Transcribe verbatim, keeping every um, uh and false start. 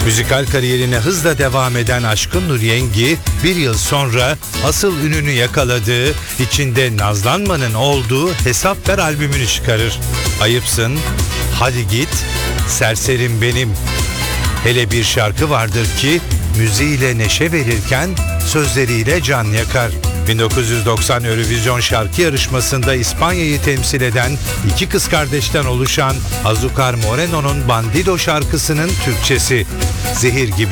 Müzikal kariyerine hızla devam eden Aşkın Nur Yengi bir yıl sonra asıl ününü yakaladığı, içinde nazlanmanın olduğu Hesap Ver albümünü çıkarır. Ayıpsın, Hadi Git, Serserim Benim. Hele bir şarkı vardır ki müziğiyle neşe verirken sözleriyle can yakar. bin dokuz yüz doksan Eurovision şarkı yarışmasında İspanya'yı temsil eden iki kız kardeşten oluşan Azúcar Moreno'nun Bandido şarkısının Türkçesi. Zehir gibi